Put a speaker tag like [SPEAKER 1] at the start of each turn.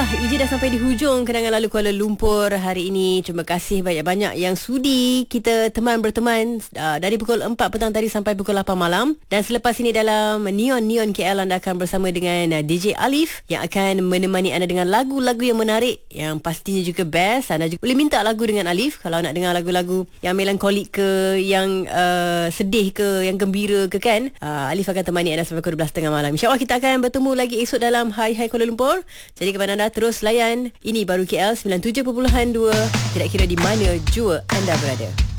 [SPEAKER 1] Ije dah sampai di hujung kenangan lalu Kuala Lumpur hari ini. Terima kasih banyak-banyak yang sudi kita berteman dari pukul 4 petang tadi sampai pukul 8 malam. Dan selepas ini dalam Neon KL, anda akan bersama dengan DJ Alif yang akan menemani anda dengan lagu-lagu yang menarik, yang pastinya juga best. Anda juga boleh minta lagu dengan Alif kalau nak dengar lagu-lagu yang melankolik ke, yang sedih ke, yang gembira ke kan. Alif akan temani anda sampai pukul 12.30 malam. InsyaAllah kita akan bertemu lagi esok dalam Hai Kuala Lumpur. Jadi kepada anda, terus layan Ini Baru KL 97.2, tidak kira di mana jua anda berada.